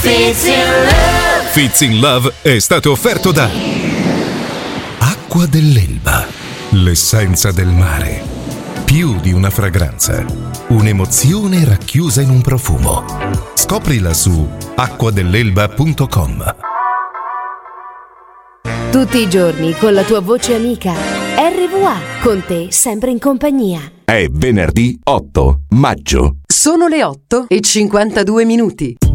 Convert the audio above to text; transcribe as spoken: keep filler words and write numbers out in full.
Fits in Love. Fits in Love è stato offerto da Acqua dell'Elba, l'essenza del mare. Più di una fragranza, un'emozione racchiusa in un profumo. Scoprila su acqua dell'elba punto com. Tutti i giorni con la tua voce amica. R V A, con te sempre in compagnia. È venerdì otto maggio. Sono le otto e cinquantadue minuti.